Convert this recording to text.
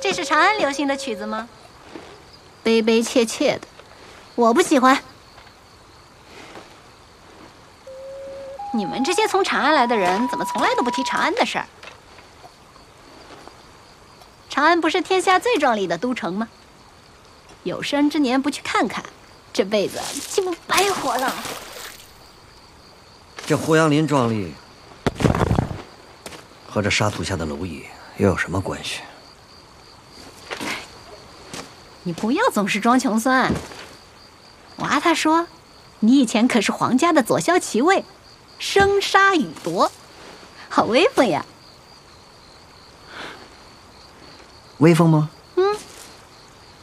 这是长安流行的曲子吗？ 悲悲切切的， 我不喜欢。你们这些从长安来的人，怎么从来都不提长安的事儿？长安不是天下最壮丽的都城吗？有生之年不去看看，这辈子岂不白活了？ 这胡杨林壮丽，和这沙土下的蝼蚁又有什么关系？ 你不要总是装穷酸。娃他说，你以前可是皇家的左骁骑尉，生杀予夺，好威风呀！ 威风吗？